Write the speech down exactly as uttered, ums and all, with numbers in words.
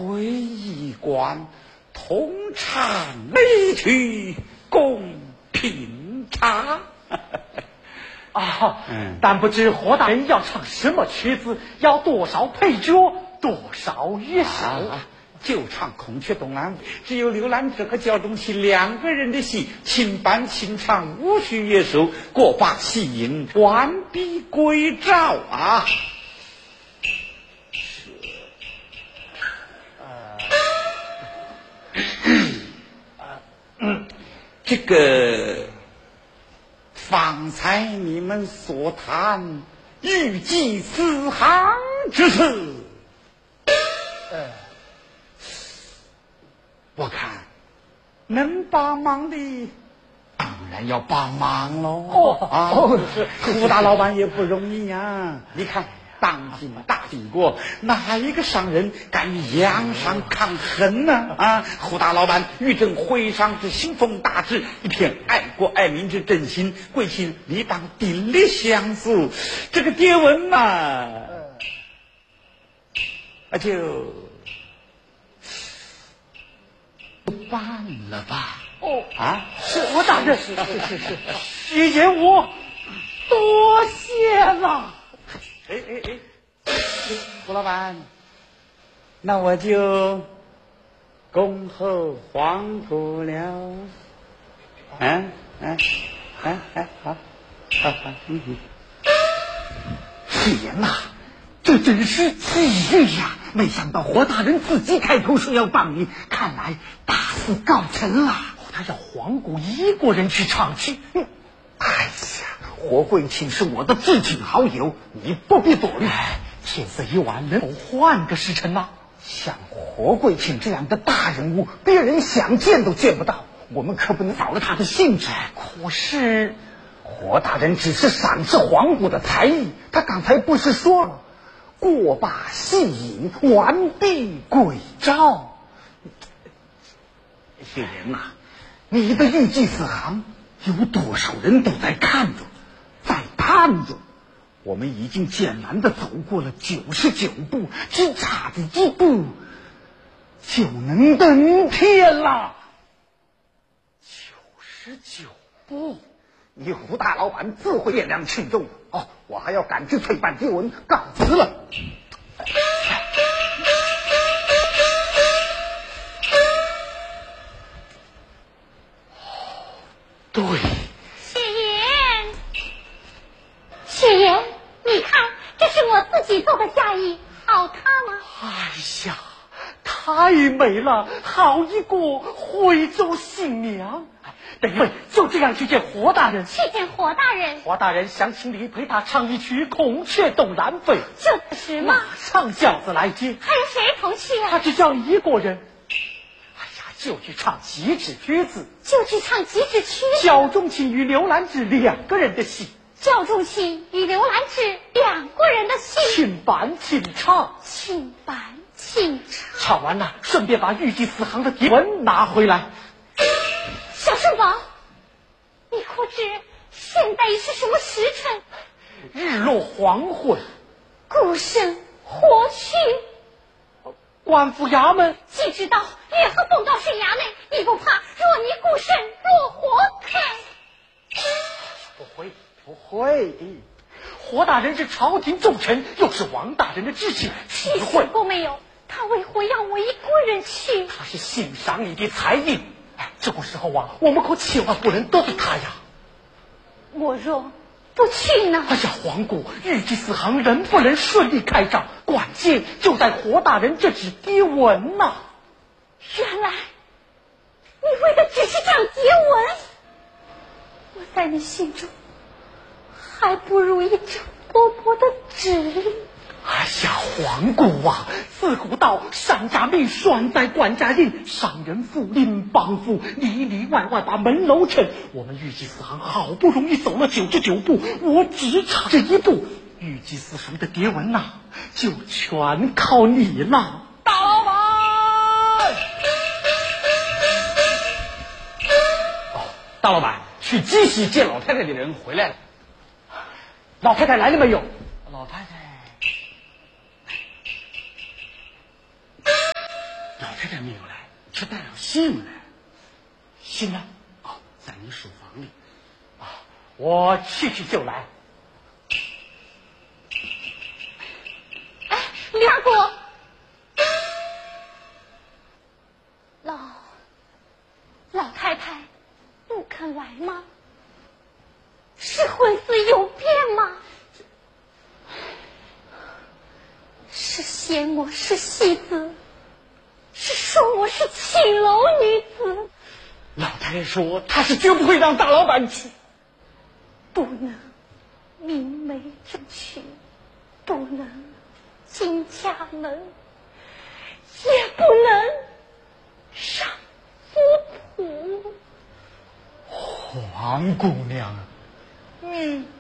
会议官通常理去共品茶。 啊，嗯，但不知何大人要唱什么曲子，要多少配角，多少乐手？ 啊，就唱孔雀东南，只有刘兰芝和焦仲琪两个人的戏，清扮清唱，无需乐手，过把戏音，完璧归赵啊！呃，这个。方才你们所谈预计四行之事，呃，我看能帮忙的当然要帮忙喽。 哦啊， 哦， 胡大老板也不容易呀、啊。你看，当今大帝国，哪一个商人敢与洋商抗衡呢？啊，胡大老板欲振徽商之兴风大志，一片爱国爱民之真心，贵卿理当鼎力相助。这个牒文嘛，那就办了吧。 哦啊， 是我大人，是是是是，徐言我多谢了。 哎哎哎，胡老板，那我就恭候皇姑了。嗯嗯嗯嗯，好，好好，嗯嗯。 天哪，这真是机遇呀！没想到霍大人自己开口说要帮你，看来大事告成了。他要皇姑一个人去唱曲。嗯，哎呀，霍贵卿是我的至亲好友，你不必多虑。天色已晚，能否换个时辰吗？像霍贵卿这样的大人物，别人想见都见不到，我们可不能扫了他的兴致。可是霍大人只是赏识皇姑的才艺，他刚才不是说了，过把戏瘾，完璧归赵。雪莲呐，你的预计四行有多少人都在看着，在盼着。我们已经艰难地走过了九十九步，只差这一步就能登天了。九十九步，你胡大老板自会掂量轻重。哦，我还要赶去催办牒文，告辞了。对， 雪言，雪言，你看，这是我自己做的嫁衣，好看吗？ 哎呀，太美了，好一个徽州新娘。等一会就这样去见霍大人。 去见霍大人。 霍大人想请你陪他唱一曲《孔雀东南飞》。 就是嘛。 马上轿子来接。 还有谁同去啊？ 他只叫一个人。哎呀，就去唱几支曲子。 就去唱几支曲子。 焦仲卿与刘兰芝两个人的戏。 焦仲卿与刘兰芝两个人的戏。 请伴请唱。 请伴请唱。 唱完了，顺便把预计四行的牒文拿回来。 小顺宝，你可知现在已是什么时辰？ 日落黄昏。 孤身何去？ 官府衙门。 既知道联合奉到是衙内，你不怕若你孤身落火坑？ 不会不会，霍大人是朝廷重臣，又是王大人的知青， 一想都没有。他为何让我一个人去？ 他是欣赏你的才艺。哎，这个时候啊，我们可千万不能得罪他呀。 我若不去呢？ 哎呀，皇姑，预计四行仍不能顺利开张，关键就在霍大人这纸牒文呐、啊。 原来你为的只是这样牒文，我在你心中还不如一张薄薄的纸。 哎呀，皇姑啊，自古道商家命双在官家印，商人富邻邦富，里里外外把门楼成。我们预计四行好不容易走了九十九步，我只差这一步，预计四行的牒文呐、啊，就全靠你了，大老板。哦，大老板，去鸡西见老太太的人回来了。老太太来了没有？老太太。 老太太没有来，却带了信来。 信呢？ 哦，在你书房里。 啊，我去去就来。 哎，梁国，老老太太不肯来吗？是婚事有变吗？是嫌我是戏子，是说我是青楼女子。 老太太说她是绝不会让大老板去， 不能明媒正娶，不能进家门，也不能上夫谱。 黄姑娘， 嗯，